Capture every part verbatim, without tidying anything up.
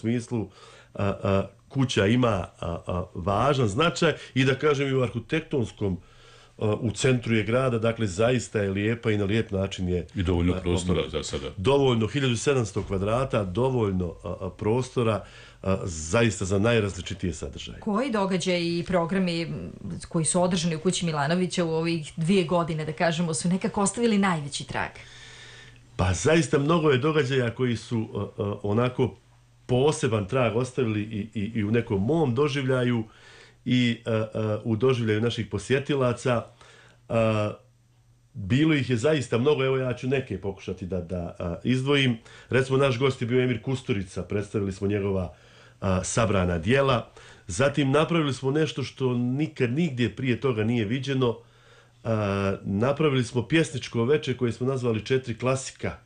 smislu a, a, kuća ima a, a, važan značaj i da kažem i u arhitektonskom a, u centru je grada, dakle zaista je lijepa i na lijep način je... I dovoljno prostora za sada. Dovoljno, hiljadu sedamsto kvadrata, dovoljno a, a, prostora a, zaista za najrazličitije sadržaje. Koji događaj i programi koji su održani u kući Milanovića u ovih dvije godine, da kažemo, su nekako ostavili najveći trag? Pa zaista mnogo je događaja koji su a, a, onako poseban trag ostavili i, i, i u nekom mom doživljaju i a, a, u doživljaju naših posjetilaca. A, bilo ih je zaista mnogo, evo ja ću neke pokušati da, da a, izdvojim. Recimo, naš gost je bio Emir Kusturica, predstavili smo njegova a, sabrana dijela. Zatim napravili smo nešto što nikad nigdje prije toga nije viđeno. A, napravili smo pjesničko veče koje smo nazvali Četiri klasika,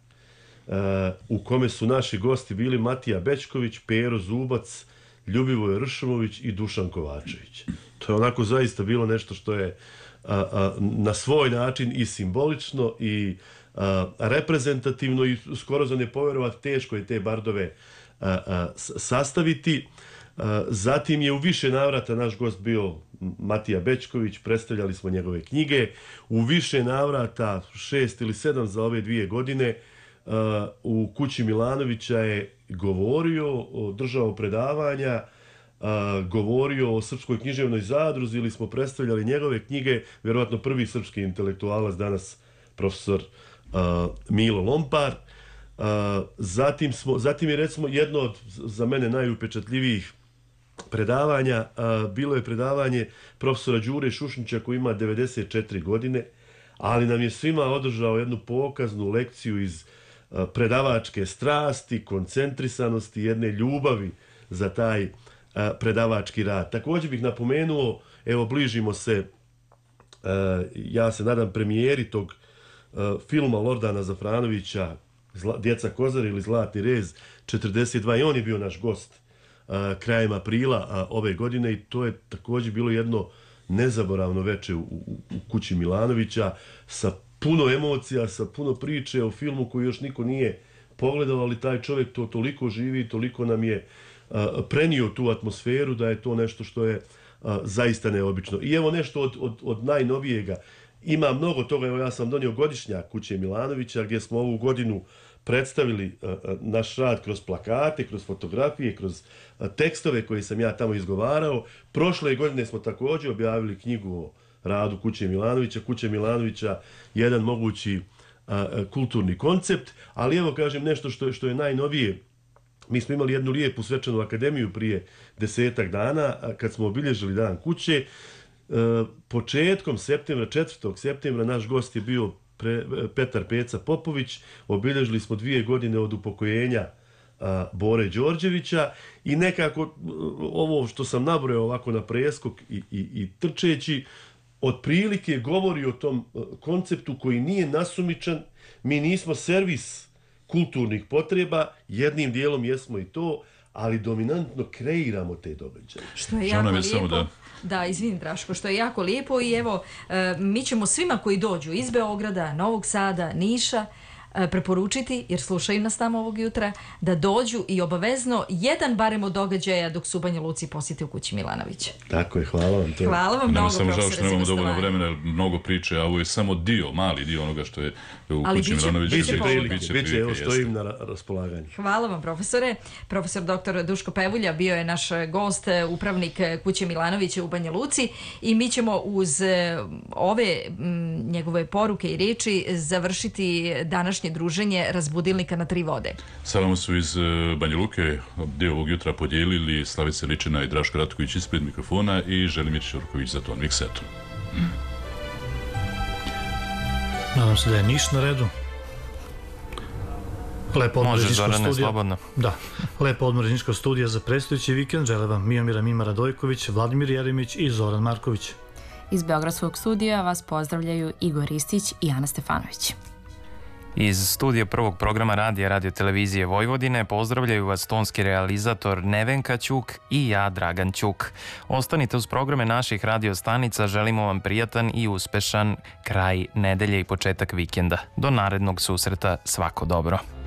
a, u kome su naši gosti bili Matija Bećković, Pero Zubac, Ljubivoj Ršumović i Dušan Kovačević. To je onako zaista bilo nešto što je a, a, na svoj način i simbolično i a, reprezentativno i skoro za ne povjerovati, teško je te bardove a, a, sastaviti. A, zatim je u više navrata naš gost bio Matija Bećković, predstavljali smo njegove knjige. U više navrata, šest ili sedam za ove dvije godine, Uh, u kući Milanovića je govorio, držao predavanja, uh, govorio o Srpskoj književnoj zadruzi ili smo predstavljali njegove knjige, vjerovatno prvi srpski intelektualac danas profesor uh, Milo Lompar. Uh, zatim, smo, zatim je recimo jedno od za mene najupečatljivijih predavanja, uh, bilo je predavanje profesora Đure Šušnića koji ima devedeset četiri godine, ali nam je svima održao jednu pokaznu lekciju iz predavačke strasti, koncentrisanosti, jedne ljubavi za taj a, predavački rad. Također bih napomenuo, evo bližimo se, a, ja se nadam premijeri tog a, filma Lordana Zafranovića, Zla, Djeca Kozari ili Zlatni rez četrdeset dva, i on je bio naš gost a, krajem aprila a, ove godine i to je također bilo jedno nezaboravno veče u, u, u kući Milanovića sa puno emocija, sa puno priče o filmu koji još niko nije pogledao, ali taj čovjek to toliko živi, toliko nam je a, prenio tu atmosferu da je to nešto što je a, zaista neobično. I evo nešto od, od, od najnovijega. Ima mnogo toga, evo ja sam donio godišnjak kuće Milanovića gdje smo ovu godinu predstavili a, a, naš rad kroz plakate, kroz fotografije, kroz a, tekstove koje sam ja tamo izgovarao. Prošle godine smo također objavili knjigu o radu kuće Milanovića. Kuće Milanovića jedan mogući a, a, kulturni koncept, ali evo kažem nešto što je, što je najnovije. Mi smo imali jednu lijepu svečanu akademiju prije desetak dana a, kad smo obilježili dan kuće. A, početkom septembra, četvrtog septembra, naš gost je bio pre, Petar Peca Popović. Obilježili smo dvije godine od upokojenja a, Bore Đorđevića i nekako ovo što sam nabrojao ovako na preskok i, i, i trčeći, otprilike govori o tom konceptu koji nije nasumičan. Mi nismo servis kulturnih potreba, jednim dijelom jesmo i to, ali dominantno kreiramo te događaje. Što je jako lijepo. Da, da izvini Draško, što je jako lijepo i evo, mi ćemo svima koji dođu iz Beograda, Novog Sada, Niša, preporučiti, jer slušaju nas tamo ovog jutra, da dođu i obavezno jedan barem od događaja dok su u Banja Luci posjeti u kući Milanovića. Tako je, hvala vam. To. Hvala vam mnogo, profesore. Samo žao što nemamo dovoljno vremena, jer mnogo priče, a ovo je samo dio, mali dio onoga što je u ali kući biće, Milanovića. Biće prilike, biće biće, evo jeste. stojim na raspolaganju. Hvala vam, profesore. Profesor doktor Duško Pevulja bio je naš gost, upravnik kuće Milanovića u Banja Luci i mi ćemo uz ove m, njegove poruke i riječi završiti današnje druženje Razbudilnika na tri vode. Salamo su iz Banja Luke, dio ovog jutra podijelili Slavica Ličina i Draško Ratković ispred mikrofona i Želimir Ćurković za ton miksetom. Nadam se da je Niš na redu. Lepo odmor iz Niškog studija. Da, lepo odmor iz Niškog studija za predstojeći vikend. Žele vam Mijomira Mima Radojković, Vladimir Jeremić i Zoran Marković. Iz Beogradskog studija vas pozdravljaju Igor Ristić i Ana Stefanović. Iz studija prvog programa radija Radio Televizije Vojvodine pozdravljaju vas tonski realizator Nevenka Ćuk i ja, Dragan Ćuk. Ostanite uz programe naših radiostanica, želimo vam prijatan i uspešan kraj nedelje i početak vikenda. Do narednog susreta, svako dobro.